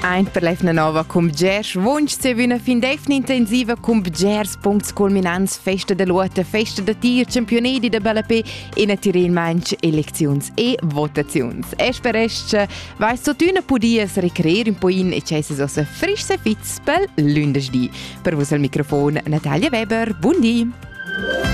Ein per l'efna nova cum Gers, wunsch se una fin d'efna intensiva cum Gers, punkts culminants, festa de luota, festa de tir, campionedi de Bellapè e natirin manch eleczions e votazions. Esperesce vai sotuna podias recreer un poin e cesses ossa frisch se fitz pel lundesdì. Per vos al microfon Natalia Weber, buon di!